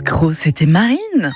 Escroc, c'était Marine.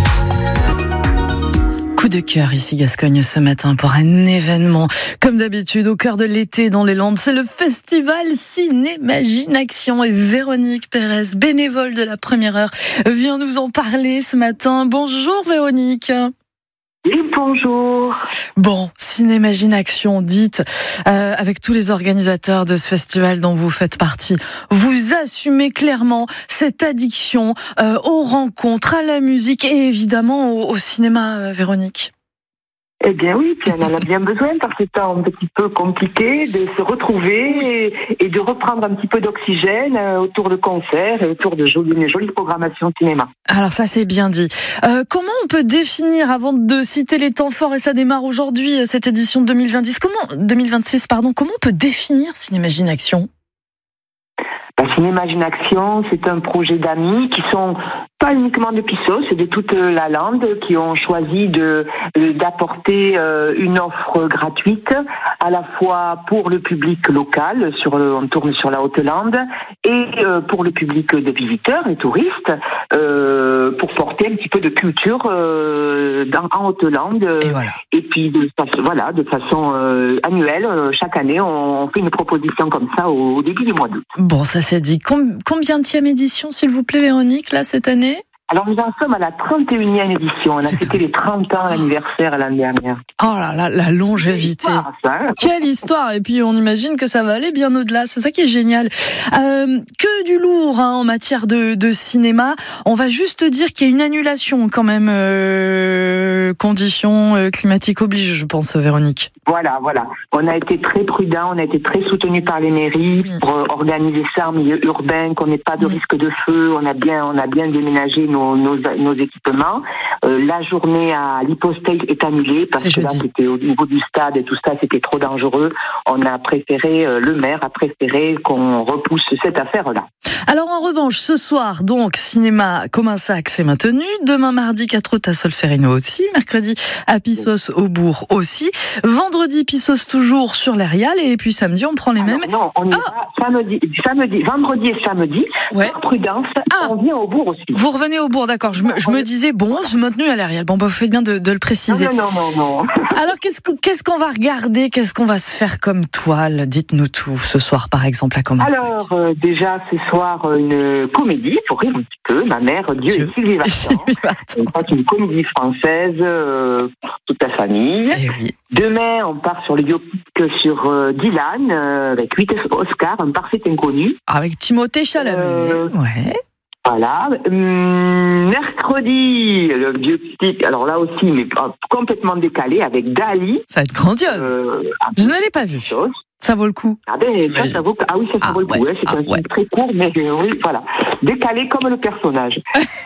Coup de cœur ici Gascogne ce matin pour un événement. Comme d'habitude, au cœur de l'été dans les Landes, c'est le festival Cinémagine-Action. Et Véronique Pérez, bénévole de la première heure, vient nous en parler ce matin. Bonjour Véronique. Oui, bonjour. Bon, Cinémagine-Action, dites, avec tous les organisateurs de ce festival dont vous faites partie, vous assumez clairement cette addiction aux rencontres, à la musique et évidemment au cinéma, Véronique. Eh bien oui, puis on en a bien besoin par ces temps un petit peu compliqués de se retrouver et de reprendre un petit peu d'oxygène autour de concerts et autour de une jolie programmation cinéma. Alors ça c'est bien dit. Comment on peut définir, avant de citer les temps forts, et ça démarre aujourd'hui, cette édition de 2026, comment on peut définir Cinémagine-Action ? Cinémagine-Action, c'est un projet d'amis qui sont pas uniquement de Pissos, c'est de toute la Lande, qui ont choisi d'apporter une offre gratuite, à la fois pour le public local, on tourne sur la Haute-Lande, et pour le public de visiteurs et touristes, pour porter un petit peu de culture en Haute-Lande. Et voilà. Et puis de façon annuelle, chaque année, on fait une proposition comme ça au début du mois d'août. Bon, ça c'est dit. Combienième édition, s'il vous plaît, Véronique, là, cette année ? Alors, nous en sommes à la 31e édition. On a fêté les 30 ans l'anniversaire l'année dernière. Oh là là, la longévité. Quelle histoire. Et puis, on imagine que ça va aller bien au-delà. C'est ça qui est génial. Que du lourd en matière de cinéma. On va juste dire qu'il y a une annulation quand même. Conditions climatiques obligent, je pense, Véronique. Voilà. On a été très prudents, on a été très soutenus par les mairies pour organiser ça en milieu urbain, qu'on n'ait pas de risque de feu. On a bien déménagé nos équipements. La journée à l'Hypostate est annulée parce que là, c'était au niveau du stade et tout ça, c'était trop dangereux. Le maire a préféré qu'on repousse cette affaire-là. Alors en revanche, ce soir, donc, cinéma Comminsac, c'est maintenu. Demain, mardi, 4 août à Solferino aussi. Mercredi, à Pissos au Bourg aussi. Vendredi, Pissos toujours sur l'Erial. Et puis samedi, on prend les mêmes. Non, on y va vendredi et samedi. Ouais. Par prudence, on vient au Bourg aussi. Vous revenez au Bourg, d'accord. Je me disais, c'est maintenu à l'Erial. Bon, vous faites bien de le préciser. Non. Alors, qu'est-ce qu'on va regarder? Qu'est-ce qu'on va se faire comme toile? Dites-nous tout ce soir, par exemple, à Comminsac. Alors, déjà, ce soir, une comédie, pour rire un petit peu. Ma mère, Dieu et Sylvie Vartan. C'est une comédie française pour toute la famille. Oui. Demain, on part sur le biopic sur Dylan, avec 8 Oscars, un parfait inconnu. Avec Timothée Chalamet. Ouais. Voilà. Mercredi, le biopic, alors là aussi, mais complètement décalé, avec Dali. Ça va être grandiose. Je ne l'ai pas vu. Ça vaut le coup. Ça vaut le coup. C'est un film très court, mais oui, voilà. Décalé comme le personnage.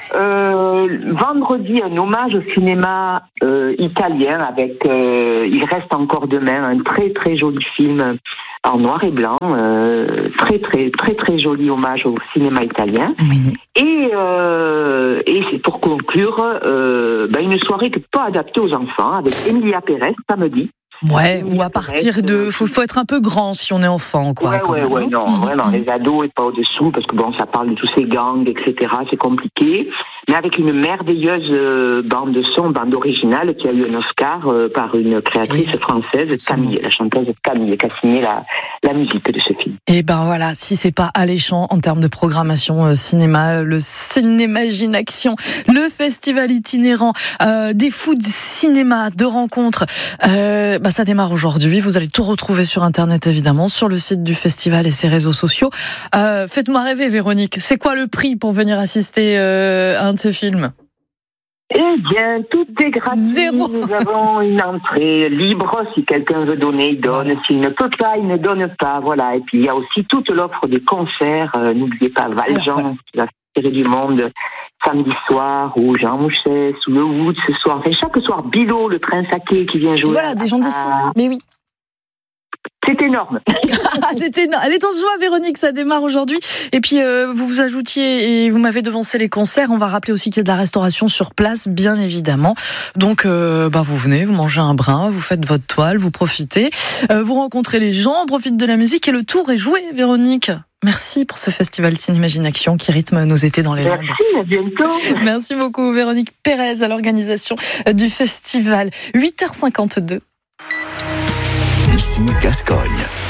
Vendredi, un hommage au cinéma italien avec Il reste encore demain, un très très joli film en noir et blanc, très très très très joli hommage au cinéma italien. Oui. Et c'est pour conclure une soirée pas adaptée aux enfants avec Emilia Pérez samedi. Ouais, ou à partir de... Faut être un peu grand si on est enfant, quoi. Vraiment, les ados et pas au-dessous, parce que ça parle de tous ces gangs, etc., c'est compliqué. Mais avec une merveilleuse bande originale qui a eu un Oscar par une créatrice française, Camille, la chanteuse Camille, qui a signé la musique de ce film. Et voilà, si c'est pas alléchant en termes de programmation cinéma, le Cinémagine-Action, le festival itinérant, des fous de cinéma, de rencontres, ça démarre aujourd'hui. Vous allez tout retrouver sur Internet, évidemment, sur le site du festival et ses réseaux sociaux. Faites-moi rêver, Véronique. C'est quoi le prix pour venir assister à un de ces films ? Eh bien, tout est gratuit. 0. Nous avons une entrée libre. Si quelqu'un veut donner, il donne. S'il ne peut pas, il ne donne pas. Voilà. Et puis, il y a aussi toute l'offre des concerts. N'oubliez pas Valjean, la série du monde, samedi soir, ou Jean Mouchès, ou le Wood ce soir. Enfin, chaque soir, Bilo, le Prince Saké qui vient jouer. Voilà, des gens d'ici. Mais oui. C'est énorme. C'est énorme. Elle est en joie, Véronique, ça démarre aujourd'hui. Et puis, vous ajoutiez, et vous m'avez devancé les concerts. On va rappeler aussi qu'il y a de la restauration sur place, bien évidemment. Donc, vous venez, vous mangez un brin, vous faites votre toile, vous profitez, vous rencontrez les gens, on profite de la musique et le tour est joué, Véronique. Merci pour ce festival Cinémagination qui rythme nos étés dans les Landes. Merci, à bientôt. Merci beaucoup Véronique Pérez à l'organisation du festival. 8h52. Ici Gascogne.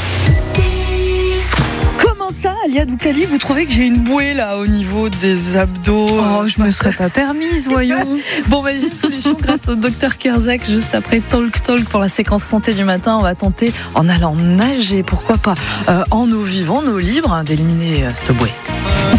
Comment ça, Alia Doukali, vous trouvez que j'ai une bouée là au niveau des abdos? Oh, je me serais pas permise, voyons. Bon, j'ai une solution grâce au docteur Kerzak juste après Talk pour la séquence santé du matin. On va tenter en allant nager, pourquoi pas, en eau vive, en eau libre, d'éliminer cette bouée.